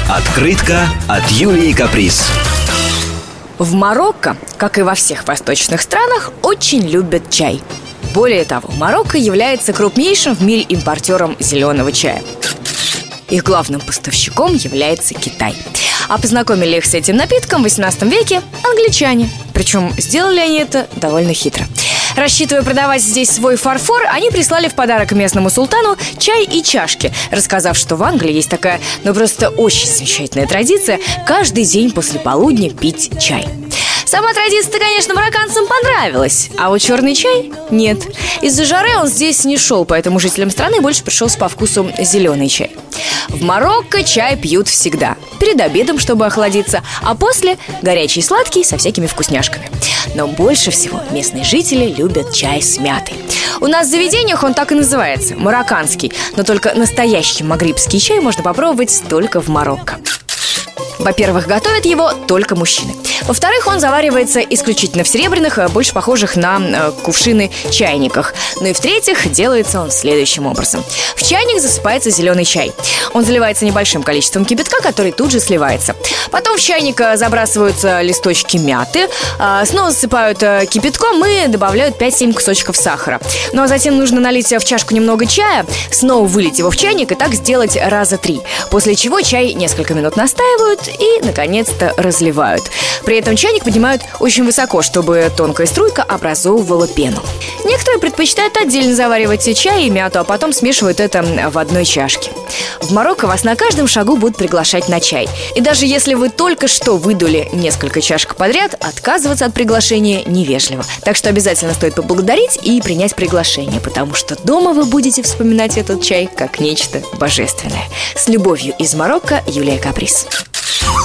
Открытка от Юлии Каприз. В Марокко, как и во всех восточных странах, очень любят чай. Более того, Марокко является крупнейшим в мире импортером зеленого чая. Их главным поставщиком является Китай. А познакомили их с этим напитком в 18 веке англичане. Причем сделали они это довольно хитро. Рассчитывая продавать здесь свой фарфор, они прислали в подарок местному султану чай и чашки, рассказав, что в Англии есть такая, просто очень замечательная традиция каждый день после полудня пить чай. Сама традиция-то, конечно, марокканцам понравилась, а вот черный чай – нет. Из-за жары он здесь не шел, поэтому жителям страны больше пришелся по вкусу зеленый чай. В Марокко чай пьют всегда. Перед обедом, чтобы охладиться, а после – горячий и сладкий со всякими вкусняшками. Но больше всего местные жители любят чай с мятой. У нас в заведениях он так и называется – марокканский. Но только настоящий магрибский чай можно попробовать только в Марокко. Во-первых, готовят его только мужчины. Во-вторых, он заваривается исключительно в серебряных, больше похожих на кувшины чайниках. Ну и в-третьих, делается он следующим образом. В чайник засыпается зеленый чай. Он заливается небольшим количеством кипятка, который тут же сливается. Потом в чайник забрасываются листочки мяты, снова засыпают кипятком и добавляют 5-7 кусочков сахара. Ну а затем нужно налить в чашку немного чая, снова вылить его в чайник и так сделать раза 3. После чего чай несколько минут настаивают и, наконец-то, разливают. При этом чайник поднимают очень высоко, чтобы тонкая струйка образовывала пену. Некоторые предпочитают отдельно заваривать чай и мяту, а потом смешивают это в одной чашке. В Марокко вас на каждом шагу будут приглашать на чай. И даже если вы только что выдули несколько чашек подряд, отказываться от приглашения невежливо. Так что обязательно стоит поблагодарить и принять приглашение, потому что дома вы будете вспоминать этот чай как нечто божественное. С любовью из Марокко, Юлия Каприз.